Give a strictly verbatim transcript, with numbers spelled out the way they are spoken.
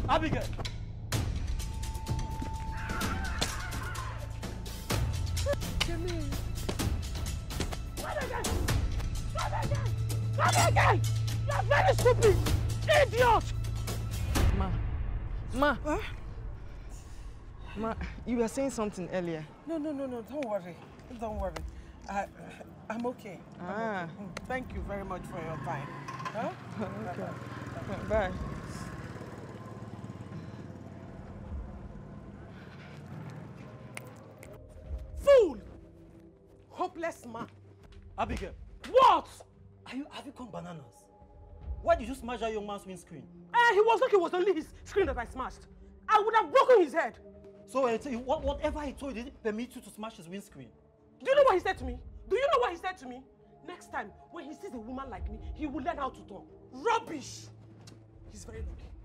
Abigail! Jimmy! Come again! Come again! Come again! You're very stupid! Idiot! Ma. Ma. Huh? Ma, you were saying something earlier. No, no, no, no. Don't worry. Don't worry. I, I'm okay. Ah. I'm okay. Thank you very much for your time. Huh? Okay. Bye. Bye. Fool! Hopeless man. Abigail! What? Are you, have you gone bananas? Why did you smash that young man's windscreen? Eh, he was lucky it was only his screen that I smashed. I would have broken his head. So uh, what, whatever he told you, did it permit you to smash his windscreen? Do you know what he said to me? Do you know what he said to me? Next time, when he sees a woman like me, he will learn how to talk. Rubbish! He's very lucky.